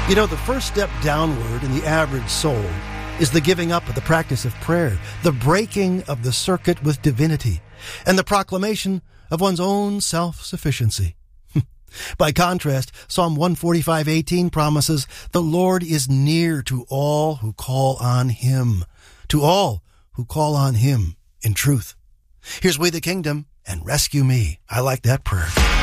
You know, the first step downward in the average soul is the giving up of the practice of prayer, the breaking of the circuit with divinity, and the proclamation of one's own self-sufficiency. By contrast, Psalm 145:18 promises, "The Lord is near to all who call on Him, to all who call on Him in truth." Here's We the Kingdom and Rescue Me. I like that prayer.